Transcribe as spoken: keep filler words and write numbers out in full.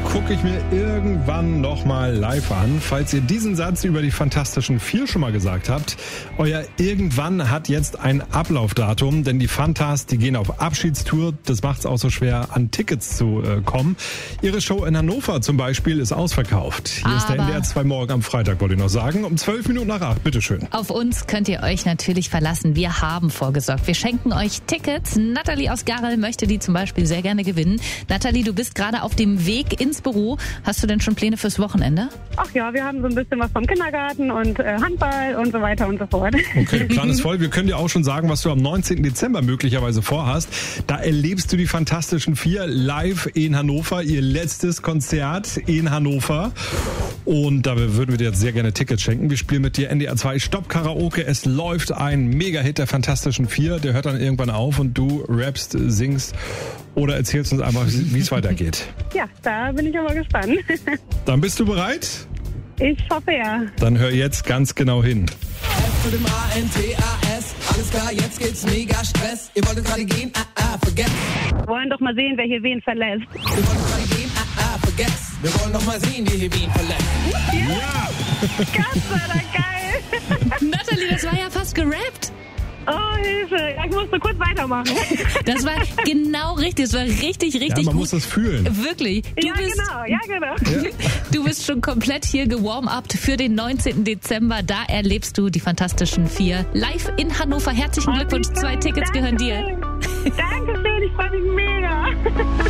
gucke ich mir irgendwann nochmal live an. Falls ihr diesen Satz über die Fantastischen Vier schon mal gesagt habt, euer Irgendwann hat jetzt ein Ablaufdatum, denn die Fantas, die gehen auf Abschiedstour. Das macht es auch so schwer, an Tickets zu äh, kommen. Ihre Show in Hannover zum Beispiel ist ausverkauft. Hier Aber ist der N D R zwei Morgen am Freitag, wollte ich noch sagen, um zwölf Minuten nach acht. Bitteschön. auf uns könnt ihr euch natürlich verlassen. Wir haben vorgesorgt. Wir schenken euch Tickets. Nathalie aus Garrel möchte die zum Beispiel sehr gerne gewinnen. Nathalie, du bist gerade auf dem Weg ins Büro. Hast du denn schon Pläne fürs Wochenende? Ach ja, wir haben so ein bisschen was vom Kindergarten und äh, Handball und so weiter und so fort. Okay, Plan ist voll. Wir können dir auch schon sagen, was du am neunzehnten Dezember möglicherweise vorhast. Da erlebst du die Fantastischen Vier live in Hannover. Ihr letztes Konzert in Hannover. Und da würden wir dir jetzt sehr gerne Tickets schenken. Wir spielen mit dir N D R zwei Stopp Karaoke. Es läuft ein Mega-Hit der Fantastischen Vier. Der hört dann irgendwann auf und du rappst, singst oder erzählst uns einfach, wie es weitergeht. Ja, da bin ich aber gespannt. Dann bist du bereit? Ich hoffe ja. Dann hör jetzt ganz genau hin. F zu dem A N T A S. Alles klar, jetzt geht's mega Stress. Ihr wolltet gerade gehen, ah, ah, vergesst. Wir wollen doch mal sehen, wer hier wen verlässt. Wir wollten gerade gehen, ah, ah, vergesst. Wir wollen noch mal sehen, wie hier wen verlässt. Ja! Das war da geil. Nathalie, das war ja fast gerappt. Oh, Hilfe. Ja, ich musste kurz weitermachen. Das war genau richtig. Das war richtig, richtig Ja, man gut. muss das fühlen. Wirklich. Du Ja, bist, genau. Ja, genau. Du bist schon komplett hier gewarm-upt für den neunzehnten Dezember. Da erlebst du die Fantastischen Vier live in Hannover. Herzlichen Glückwunsch. Zwei Tickets gehören dir. Dankeschön. Ich freue mich mega.